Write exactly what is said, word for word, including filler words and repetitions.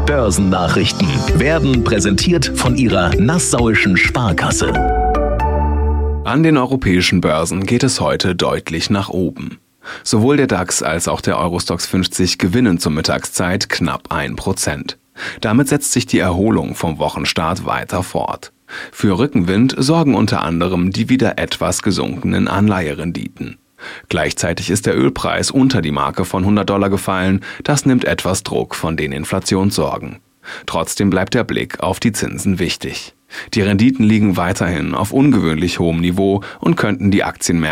Börsennachrichten werden präsentiert von Ihrer Nassauischen Sparkasse. An den europäischen Börsen geht es heute deutlich nach oben. Sowohl der DAX als auch der Eurostoxx fünfzig gewinnen zur Mittagszeit knapp ein Prozent. Damit setzt sich die Erholung vom Wochenstart weiter fort. Für Rückenwind sorgen unter anderem die wieder etwas gesunkenen Anleiherenditen. Gleichzeitig ist der Ölpreis unter die Marke von hundert Dollar gefallen, das nimmt etwas Druck von den Inflationssorgen. Trotzdem bleibt der Blick auf die Zinsen wichtig. Die Renditen liegen weiterhin auf ungewöhnlich hohem Niveau und könnten die Aktienmärkte